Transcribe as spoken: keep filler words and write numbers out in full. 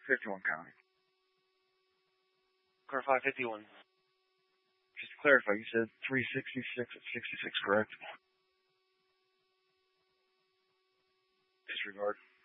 fifty-one County. Car five fifty-one. Just to clarify, you said three sixty-six at sixty-six, correct? Disregard.